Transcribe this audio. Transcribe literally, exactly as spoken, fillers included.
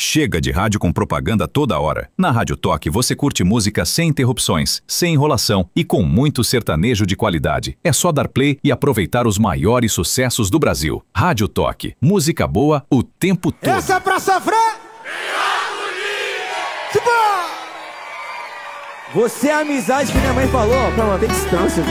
Chega de rádio com propaganda toda hora. Na Rádio Toque você curte música sem interrupções, sem enrolação e com muito sertanejo de qualidade. É só dar play e aproveitar os maiores sucessos do Brasil. Rádio Toque, música boa o tempo todo. Essa é pra sofrer! Você é a amizade que minha mãe falou pra manter distância.